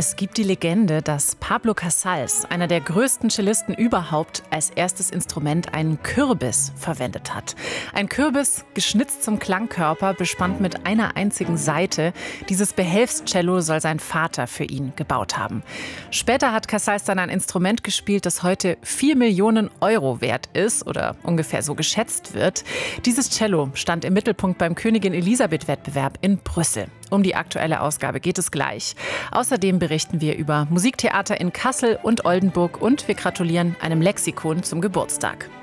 Es gibt die Legende, dass Pablo Casals, einer der größten Cellisten überhaupt, als erstes Instrument einen Kürbis verwendet hat. Ein Kürbis, geschnitzt zum Klangkörper, bespannt mit einer einzigen Saite. Dieses Behelfscello soll sein Vater für ihn gebaut haben. Später hat Casals dann ein Instrument gespielt, das heute 4 Millionen Euro wert ist oder ungefähr so geschätzt wird. Dieses Cello stand im Mittelpunkt beim Königin-Elisabeth-Wettbewerb in Brüssel. Um die aktuelle Ausgabe geht es gleich. Außerdem berichten wir über Musiktheater in Kassel und Oldenburg und wir gratulieren einem Lexikon zum Geburtstag.